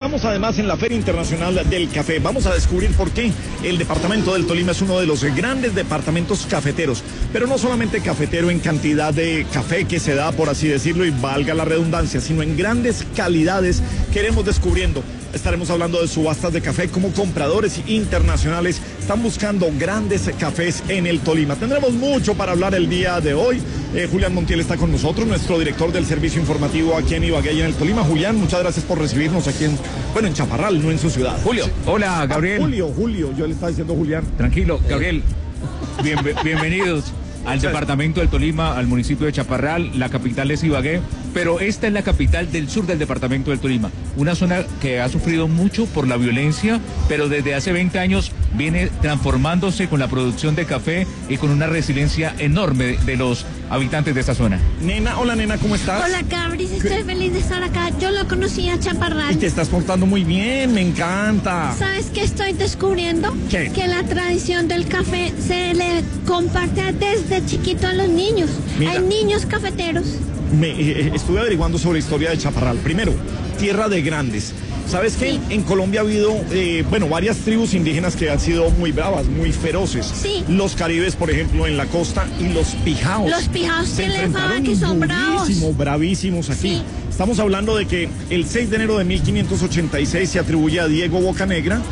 Estamos además en la Feria Internacional del Café. Vamos a descubrir por qué el departamento del Tolima es uno de los grandes departamentos cafeteros, pero no solamente cafetero en cantidad de café que se da, por así decirlo, y valga la redundancia, sino en grandes calidades que iremos descubriendo. Estaremos hablando de subastas de café, como compradores internacionales están buscando grandes cafés en el Tolima. Tendremos mucho para hablar el día de hoy. Julián Montiel está con nosotros, nuestro director del servicio informativo aquí en Ibagué y en el Tolima. Julián, muchas gracias por recibirnos aquí en Chaparral, no en su ciudad. Julio. Hola, Gabriel. Julio, yo le estaba diciendo Julián. Tranquilo, Gabriel. Bienvenidos al departamento del Tolima, al municipio de Chaparral. La capital es Ibagué, pero esta es la capital del sur del departamento del Tolima, una zona que ha sufrido mucho por la violencia, pero desde hace 20 años viene transformándose con la producción de café y con una resiliencia enorme de los habitantes de esta zona. Nena, hola nena, ¿cómo estás? Hola Cabris, estoy feliz de estar acá. Yo lo conocí a Chaparral. Y te estás portando muy bien, me encanta. ¿Sabes qué estoy descubriendo? ¿Qué? Que la tradición del café se le comparte desde chiquito a los niños. Mira. Hay niños cafeteros. Estuve averiguando sobre la historia de Chaparral. Primero, tierra de grandes. ¿Sabes qué? Sí. En Colombia ha habido, varias tribus indígenas que han sido muy bravas, muy feroces. Sí. Los caribes, por ejemplo, en la costa, y los pijaos. Los pijaos se que le enfrentaron llaman que son bravos. bravísimos aquí. Sí. Estamos hablando de que el 6 de enero de 1586 se atribuye a Diego Bocanegra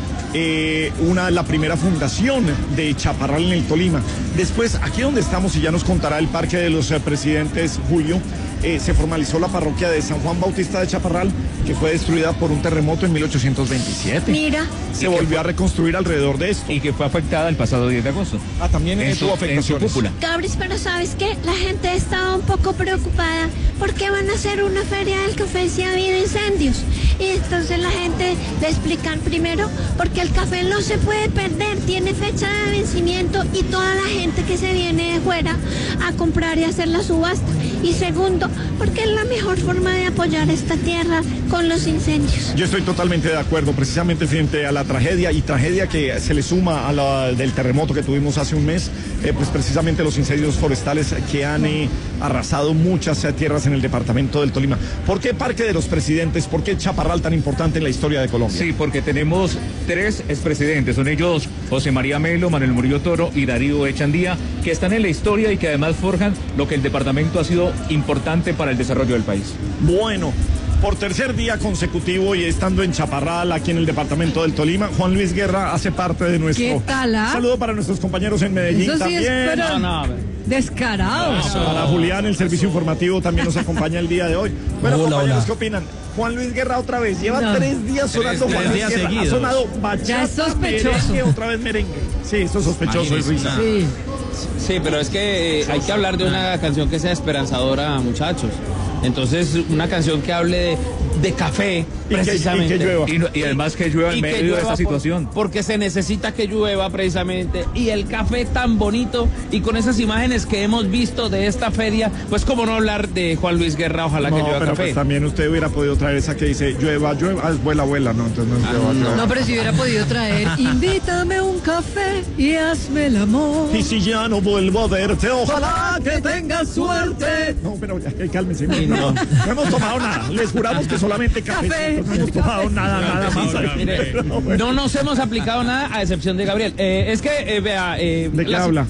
la primera fundación de Chaparral en el Tolima. Después, aquí donde estamos, y ya nos contará el Parque de los Presidentes, Julio, se formalizó la parroquia de San Juan Bautista de Chaparral, que fue destruida por un terremoto en 1827. Mira. Se volvió a reconstruir alrededor de esto. Y que fue afectada el pasado 10 de agosto. También tuvo En su afectaciones. cúpula. Cabris, pero ¿sabes qué? La gente estaba un poco preocupada porque van a hacer una feria del café si ha habido incendios. Y entonces la gente le explican primero porque el café no se puede perder, tiene fecha de vencimiento y toda la gente que se viene de fuera a comprar y hacer la subasta. Y segundo, porque es la mejor forma de apoyar esta tierra con los incendios. Yo estoy totalmente de acuerdo, precisamente frente a la tragedia que se le suma a la del terremoto que tuvimos hace un mes, pues precisamente los incendios forestales que han arrasado muchas tierras en el departamento del Tolima. ¿Por qué Parque de los Presidentes? ¿Por qué Chaparral tan importante en la historia de Colombia? Sí, porque tenemos 3 expresidentes, son ellos José María Melo, Manuel Murillo Toro y Darío Echandía, que están en la historia y que además forjan lo que el departamento ha sido importante para el desarrollo del país. Bueno, por tercer día consecutivo y estando en Chaparral, aquí en el departamento del Tolima, Juan Luis Guerra hace parte de nuestro... ¿Qué tal, ah? Saludo para nuestros compañeros en Medellín Eso sí también. es, pero descarado. Para Julián, el servicio informativo también nos acompaña el día de hoy. Bueno, Hola, compañeros, hola. ¿qué opinan? Juan Luis Guerra otra vez, lleva No. 3 días sonando Tres Juan Luis días Guerra. seguidos. Ha sonado bachata, Ya es sospechoso. merengue, otra vez merengue. Sí, esto es sospechoso, es risa. Sí. Sí, pero es que hay que hablar de una canción que sea esperanzadora, muchachos. Entonces, una canción que hable de café, precisamente. Y que llueva. Y además que llueva en Y que medio de llueva esta situación. porque se necesita que llueva precisamente, y el café tan bonito, y con esas imágenes que hemos visto de esta feria, pues cómo no hablar de Juan Luis Guerra, ojalá que No, llueva pero café. pues también usted hubiera podido traer esa que dice llueva, es vuela, no, entonces no es llueva, llueva. No, pero si hubiera podido traer, invítame un café y hazme el amor. Y si ya no vuelvo a verte, ojalá que tengas suerte. No, pero ya, cálmense. No hemos tomado nada. Les juramos que solamente café. No hemos tomado nada más. Mire, no nos hemos aplicado nada a excepción de Gabriel. Es que, vea... ¿De qué habla?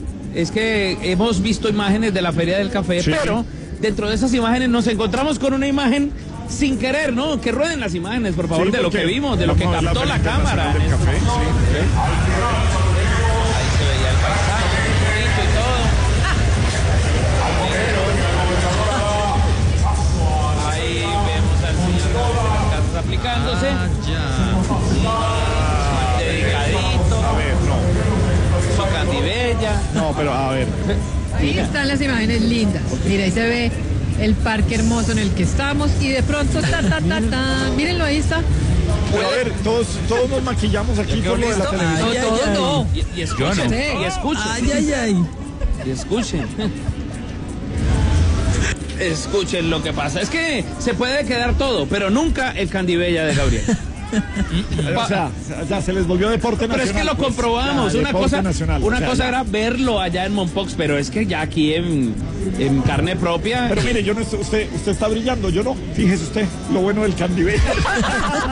Es que hemos visto imágenes de la Feria del Café, Sí. pero dentro de esas imágenes nos encontramos con una imagen sin querer, ¿no? Que rueden las imágenes, por favor, Sí, de lo porque que vimos, de lo que vamos a captó la Feria cámara. Internacional del Café, sí. Ahí se veía el paisaje, bonito y todo. Ahí vemos al señor de las casas aplicándose. Dedicadito, A ver, no. su candibella. No, pero a ver. Ahí están las imágenes lindas. Mira, ahí se ve el parque hermoso en el que estamos y de pronto, mírenlo, ahí está. Pero a ver, todos nos maquillamos aquí por lo de la televisión. No, todos no. Y escuchen, no. y escuchen. Y escuchen. Escuchen lo que pasa. Es que se puede quedar todo, pero nunca el candibella de Gabriel. O sea, ya se les volvió deporte nacional. Pero es que lo pues. comprobamos. Ya, Una deporte cosa, nacional. una O sea, cosa ya. era verlo allá en Mompox, pero es que ya aquí en carne propia. Pero mire, yo no estoy, usted está brillando, yo no. Fíjese usted, lo bueno del candibella.